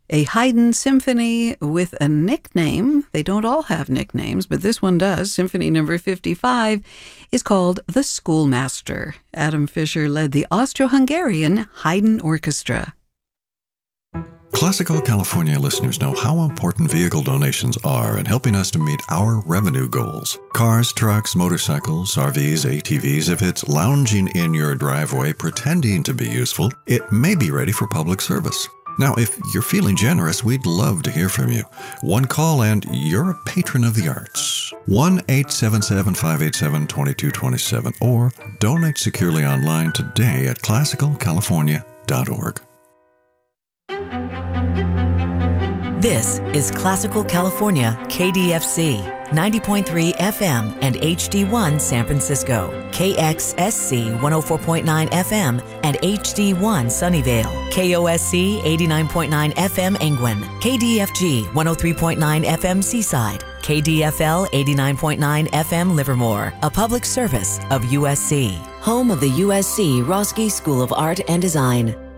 A Haydn symphony with a nickname. They don't all have nicknames, but this one does. Symphony number 55 is called The Schoolmaster. Adam Fisher led the Austro-Hungarian Haydn Orchestra. Classical California listeners know how important vehicle donations are in helping us to meet our revenue goals. Cars, trucks, motorcycles, RVs, ATVs, if it's lounging in your driveway pretending to be useful, it may be ready for public service. Now, if you're feeling generous, we'd love to hear from you. One call and you're a patron of the arts. 1-877-587-2227 or donate securely online today at classicalcalifornia.org. This is Classical California, KDFC, 90.3 FM and HD1 San Francisco, KXSC 104.9 FM and HD1 Sunnyvale, KOSC 89.9 FM Angwin, KDFG 103.9 FM Seaside, KDFL 89.9 FM Livermore, a public service of USC. Home of the USC Roski School of Art and Design.